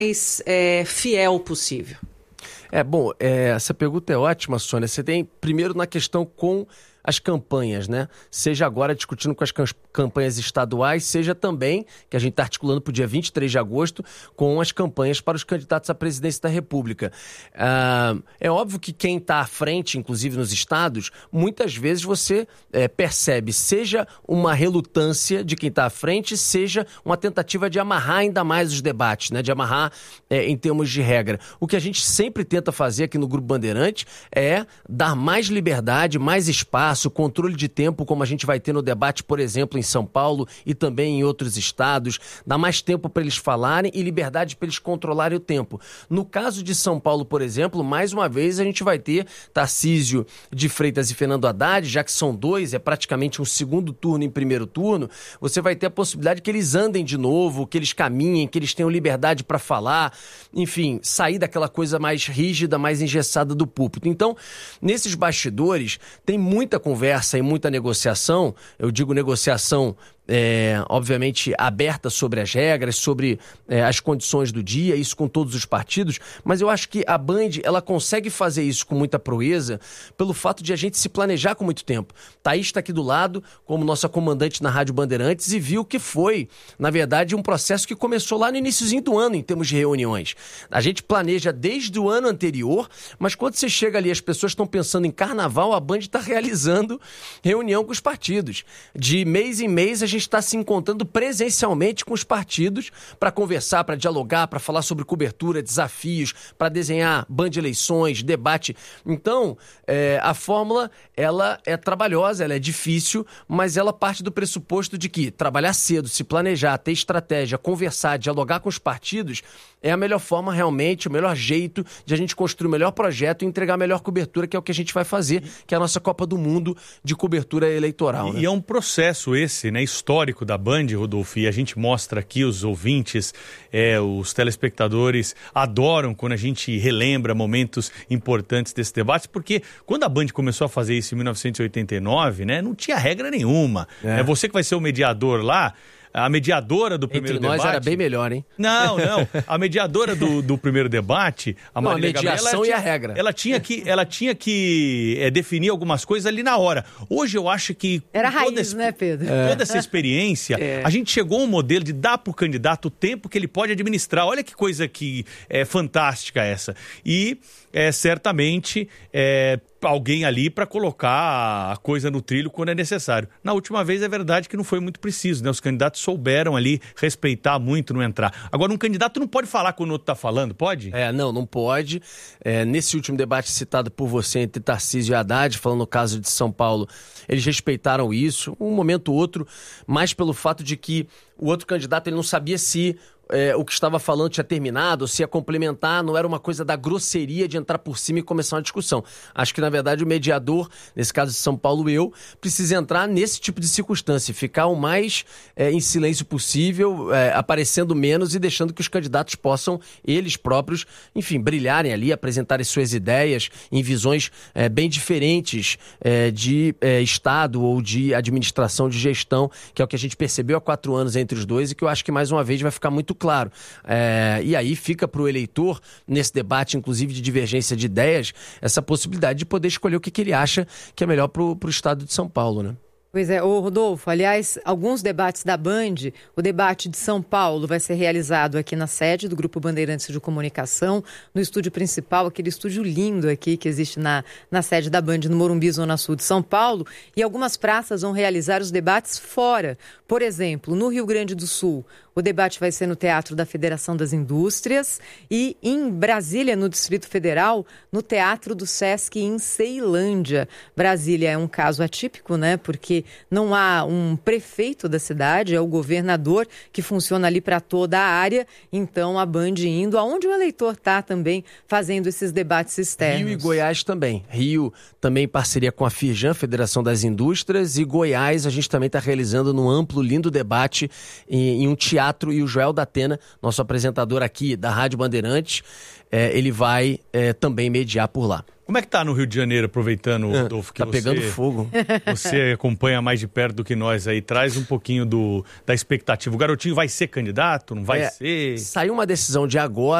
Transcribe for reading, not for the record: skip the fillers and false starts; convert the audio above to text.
mais fiel possível? Essa pergunta é ótima, Sônia. Você tem, primeiro, na questão com as campanhas, né? Seja agora discutindo com as campanhas estaduais, seja também, que a gente está articulando para o dia 23 de agosto, com as campanhas para os candidatos à presidência da República. É óbvio que quem está à frente, inclusive nos estados, muitas vezes você percebe, seja uma relutância de quem está à frente, seja uma tentativa de amarrar ainda mais os debates, né? De amarrar em termos de regra. O que a gente sempre tenta fazer aqui no Grupo Bandeirante é dar mais liberdade, mais espaço, controle de tempo, como a gente vai ter no debate, por exemplo, em São Paulo e também em outros estados, dá mais tempo para eles falarem e liberdade para eles controlarem o tempo. No caso de São Paulo, por exemplo, mais uma vez a gente vai ter Tarcísio de Freitas e Fernando Haddad, já que são dois, é praticamente um segundo turno em primeiro turno, você vai ter a possibilidade que eles andem de novo, que eles caminhem, que eles tenham liberdade para falar, enfim, sair daquela coisa mais rígida, mais engessada do púlpito. Então, nesses bastidores, tem muita conversa e muita negociação, eu digo negociação obviamente aberta sobre as regras, sobre as condições do dia, isso com todos os partidos, mas eu acho que a Band, ela consegue fazer isso com muita proeza pelo fato de a gente se planejar com muito tempo. Thaís está aqui do lado, como nossa comandante na Rádio Bandeirantes, e viu que foi, na verdade, um processo que começou lá no iniciozinho do ano, em termos de reuniões. A gente planeja desde o ano anterior, mas quando você chega ali, as pessoas estão pensando em carnaval, a Band está realizando reunião com os partidos. De mês em mês, a gente está se encontrando presencialmente com os partidos para conversar, para dialogar, para falar sobre cobertura, desafios, para desenhar Band Eleições, debate. Então, a fórmula, ela é trabalhosa, ela é difícil, mas ela parte do pressuposto de que trabalhar cedo, se planejar, ter estratégia, conversar, dialogar com os partidos é a melhor forma realmente, o melhor jeito de a gente construir o melhor projeto e entregar a melhor cobertura, que é o que a gente vai fazer, que é a nossa Copa do Mundo de cobertura eleitoral. Né? E é um processo esse, né, histórico da Band, Rodolfo, e a gente mostra aqui, os ouvintes, os telespectadores adoram quando a gente relembra momentos importantes desse debate, porque quando a Band começou a fazer isso em 1989, né, não tinha regra nenhuma. É você que vai ser o mediador lá. A mediadora do primeiro debate... Entre nós era bem melhor, hein? Não. A mediadora do primeiro debate, a Marília Gabriela... A mediação e a regra. Ela tinha que definir algumas coisas ali na hora. Hoje eu acho que... Era raiz, né, Pedro? Toda essa experiência, a gente chegou a um modelo de dar para o candidato o tempo que ele pode administrar. Olha que coisa que fantástica essa. E certamente... alguém ali para colocar a coisa no trilho quando é necessário. Na última vez é verdade que não foi muito preciso, né? Os candidatos souberam ali respeitar muito, não entrar. Agora, um candidato não pode falar quando o outro está falando, pode? Não pode. Nesse último debate citado por você entre Tarcísio e Haddad, falando no caso de São Paulo, eles respeitaram isso, um momento ou outro, mais pelo fato de que o outro candidato ele não sabia se o que estava falando tinha terminado, se ia complementar, não era uma coisa da grosseria de entrar por cima e começar uma discussão. Acho que, na verdade, o mediador, nesse caso de São Paulo, precisa entrar nesse tipo de circunstância, ficar o mais em silêncio possível, aparecendo menos e deixando que os candidatos possam, eles próprios, enfim, brilharem ali, apresentarem suas ideias em visões bem diferentes de Estado ou de administração, de gestão, que é o que a gente percebeu há 4 anos entre os dois e que eu acho que, mais uma vez, vai ficar muito claro. E aí fica para o eleitor, nesse debate, inclusive de divergência de ideias, essa possibilidade de poder escolher o que ele acha que é melhor para o estado de São Paulo, né? Pois é, Rodolfo, aliás, alguns debates da Band, o debate de São Paulo vai ser realizado aqui na sede do Grupo Bandeirantes de Comunicação, no estúdio principal, aquele estúdio lindo aqui que existe na sede da Band, no Morumbi, Zona Sul de São Paulo, e algumas praças vão realizar os debates fora. Por exemplo, no Rio Grande do Sul, o debate vai ser no Teatro da Federação das Indústrias e em Brasília, no Distrito Federal, no Teatro do Sesc em Ceilândia. Brasília é um caso atípico, né? Porque não há um prefeito da cidade, é o governador que funciona ali para toda a área. Então, a Band indo aonde o eleitor está também fazendo esses debates externos. Rio e Goiás também. Rio também em parceria com a Firjan, Federação das Indústrias, e Goiás a gente também está realizando num amplo, lindo debate em um teatro teatro, e o Joel Datena, nosso apresentador aqui da Rádio Bandeirantes, ele vai também mediar por lá. Como é que tá no Rio de Janeiro, aproveitando, Rodolfo, que tá pegando fogo. Você acompanha mais de perto do que nós aí. Traz um pouquinho da expectativa. O garotinho vai ser candidato? Não vai ser? Saiu uma decisão de agora.